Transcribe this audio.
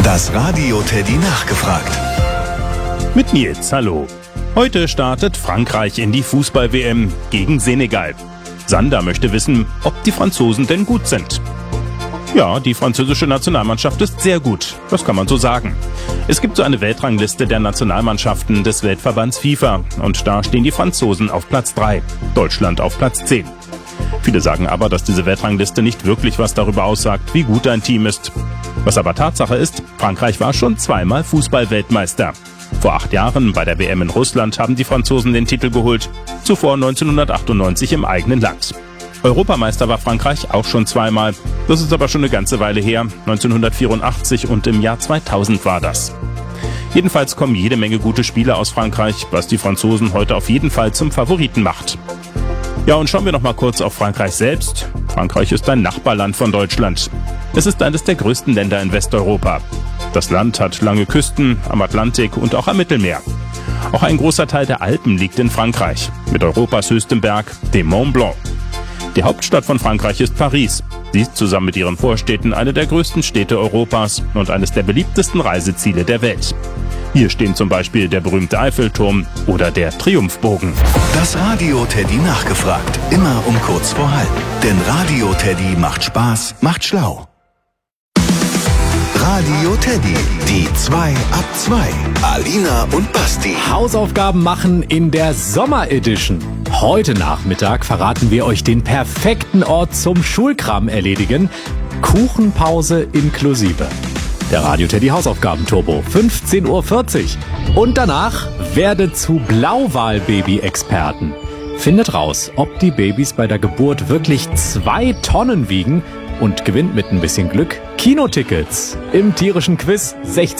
Das Radio Teddy nachgefragt. Mit Nils, hallo. Heute startet Frankreich in die Fußball-WM gegen Senegal. Sander möchte wissen, ob die Franzosen denn gut sind. Ja, die französische Nationalmannschaft ist sehr gut, das kann man so sagen. Es gibt so eine Weltrangliste der Nationalmannschaften des Weltverbands FIFA und da stehen die Franzosen auf Platz 3, Deutschland auf Platz 10. Viele sagen aber, dass diese Weltrangliste nicht wirklich was darüber aussagt, wie gut ein Team ist. Was aber Tatsache ist, Frankreich war schon zweimal Fußball-Weltmeister. Vor 8 Jahren bei der WM in Russland haben die Franzosen den Titel geholt, zuvor 1998 im eigenen Land. Europameister war Frankreich auch schon zweimal, das ist aber schon eine ganze Weile her, 1984 und im Jahr 2000 war das. Jedenfalls kommen jede Menge gute Spieler aus Frankreich, was die Franzosen heute auf jeden Fall zum Favoriten macht. Ja, und schauen wir noch mal kurz auf Frankreich selbst. Frankreich ist ein Nachbarland von Deutschland. Es ist eines der größten Länder in Westeuropa. Das Land hat lange Küsten am Atlantik und auch am Mittelmeer. Auch ein großer Teil der Alpen liegt in Frankreich, mit Europas höchstem Berg, dem Mont Blanc. Die Hauptstadt von Frankreich ist Paris. Sie ist zusammen mit ihren Vorstädten eine der größten Städte Europas und eines der beliebtesten Reiseziele der Welt. Hier stehen zum Beispiel der berühmte Eiffelturm oder der Triumphbogen. Das Radio Teddy nachgefragt. Immer um kurz vor halb. Denn Radio Teddy macht Spaß, macht schlau. Radio Teddy, die 2 ab 2. Alina und Basti. Hausaufgaben machen in der Sommer-Edition. Heute Nachmittag verraten wir euch den perfekten Ort zum Schulkram erledigen. Kuchenpause inklusive. Der Radio Teddy Hausaufgaben-Turbo, 15:40 Uhr. Und danach werdet zu Blauwal-Baby-Experten. Findet raus, ob die Babys bei der Geburt wirklich 2 Tonnen wiegen und gewinnt mit ein bisschen Glück Kinotickets im tierischen Quiz 16.